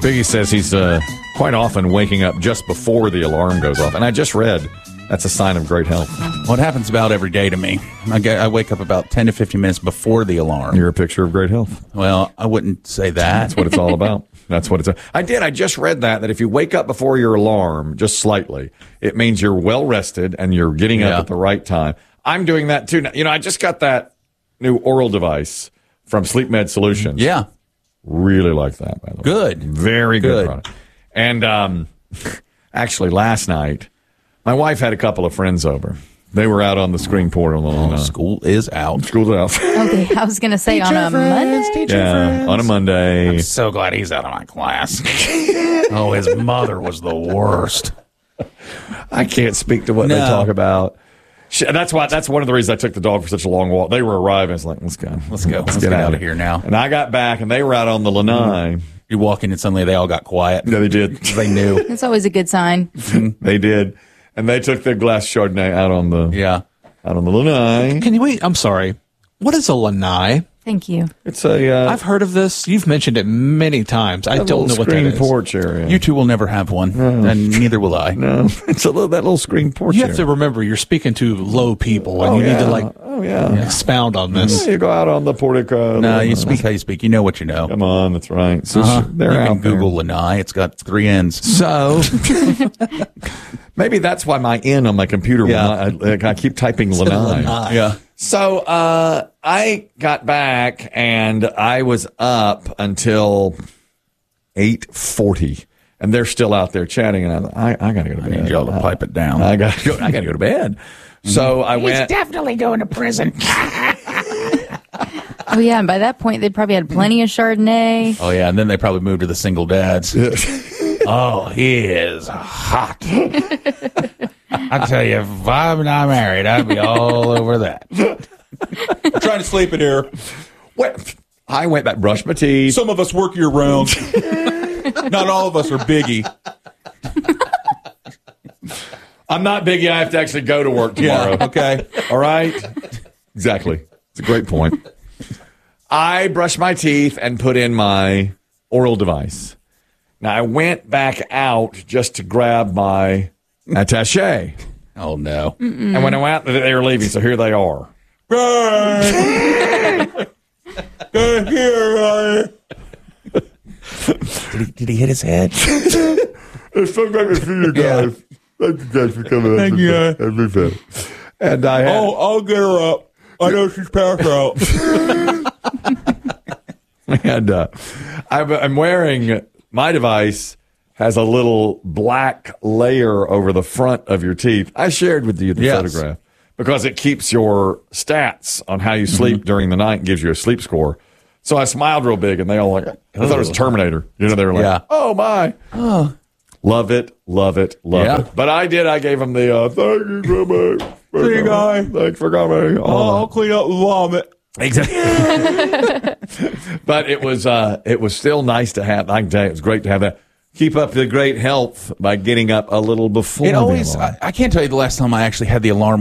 Biggie says he's quite often waking up just before the alarm goes off. And I just read that's a sign of great health. Well, it happens about every day to me. I wake up about 10 to 15 minutes before the alarm. You're a picture of great health. Well, I wouldn't say that. That's what it's all about. That's what it's. I just read that if you wake up before your alarm, just slightly, it means you're well rested and you're getting up at the right time. I'm doing that too. You know, I just got that new oral device from Sleep Med Solutions. Yeah. Really like that, by the way. Good. Very good product. And actually, last night, my wife had a couple of friends over. They were out on the screen portal. School is out. School's out. Okay, I was going to say on a Monday. On a Monday. I'm so glad he's out of my class. Oh, his mother was the worst. I can't speak to what they talk about. That's one of the reasons I took the dog for such a long walk. They were arriving. It's like, let's go. Let's get out of here now. And I got back, and they were out on the lanai. You walk in, and suddenly they all got quiet. Yeah, they did. They knew. It's always a good sign. They did. And they took their glass Chardonnay out on the lanai. Can you wait? I'm sorry. What is a lanai? Thank you. It's a. I've heard of this. You've mentioned it many times. I don't know what that is. Screen porch area. You two will never have one, and neither will I. No, it's that little screen porch. You have to remember, you're speaking to low people, and you need to expound on this. Yeah, you go out on the portico. No, you speak how you speak. You know what you know. Come on, that's right. So they're you out can Google lanai. It's got 3 N's. So maybe that's why my N on my computer. I keep typing lanai. Yeah. So I got back and I was up until 8:40, and they're still out there chatting. And I got to go to bed. I need y'all to pipe it down. I got to go to bed. So I went. He's definitely going to prison. Oh, yeah, and by that point, they probably had plenty of Chardonnay. Oh, yeah, and then they probably moved to the single dads. Oh, he is hot. I tell you, if I'm not married, I'd be all over that. I'm trying to sleep in here. Well, I went back, brushed my teeth. Some of us work year round. Not all of us are Biggie. I'm not Biggie. I have to actually go to work tomorrow. Yeah, okay. All right? Exactly. It's a great point. I brushed my teeth and put in my oral device. Now, I went back out just to grab my attaché. Oh, no. And when I went out, they were leaving, so here they are. Did he hit his head? It's so great to see you guys. Thank you guys for coming. Thank you. And I had, I'll get her up. I know she's passed out. And I'm wearing, my device has a little black layer over the front of your teeth. I shared with you the photograph because it keeps your stats on how you sleep during the night and gives you a sleep score. So I smiled real big, and they all I thought it was Terminator. You know, they were like, oh, my. Oh. Love it. But I gave them the thank you so much. See you, guy. Thanks for coming. I'll clean up the vomit. Exactly. But it was still nice to have. I can tell you, it was great to have that. Keep up the great health by getting up a little before. I can't tell you the last time I actually had the alarm